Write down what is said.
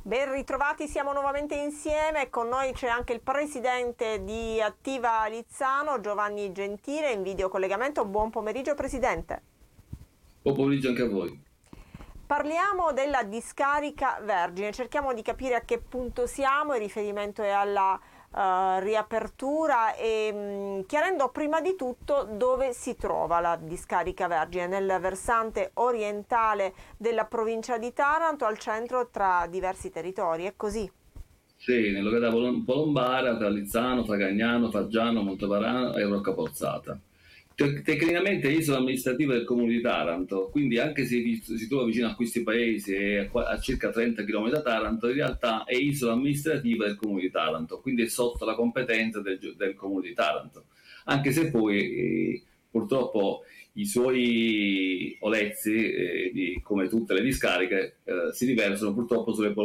Ben ritrovati, siamo nuovamente insieme, con noi c'è anche il presidente di Attiva Lizzano, Giovanni Gentile, in videocollegamento. Buon pomeriggio Presidente. Buon pomeriggio anche a voi. Parliamo della discarica Vergine, cerchiamo di capire a che punto siamo, il riferimento è alla riapertura e chiarendo prima di tutto dove si trova la discarica Vergine, nel versante orientale della provincia di Taranto, al centro tra diversi territori, è così? Sì, nel località Polombara, tra Lizzano, Fagagnano, Faggiano, Monteparano e Roccapozzata. Tecnicamente è isola amministrativa del comune di Taranto, quindi anche se si trova vicino a questi paesi e a circa 30 km da Taranto, in realtà è isola amministrativa del comune di Taranto, quindi è sotto la competenza del comune di Taranto. Anche se poi purtroppo i suoi olezzi, come tutte le discariche, si riversano purtroppo sulle